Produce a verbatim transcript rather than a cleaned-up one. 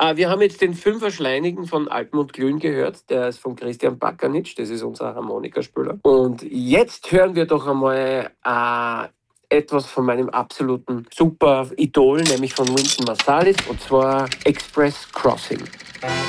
Äh, wir haben jetzt den Fünfer-Schleinigen von Alpenmund Glühen gehört. Der ist von Christian Bakanitsch, das ist unser Harmonikaspieler. Und jetzt hören wir doch einmal äh, etwas von meinem absoluten Super-Idol, nämlich von Wynton Marsalis, und zwar Express Crossing.